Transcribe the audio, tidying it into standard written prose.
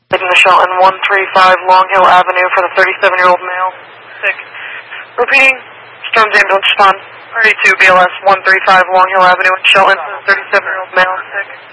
Taking the Shelton 135 Long Hill Avenue for the 37-year-old male. Sick. Repeating. Storms ambulance respond. Priority 2 BLS 135 Long Hill Avenue in Shelton for the 37-year-old male. Sick.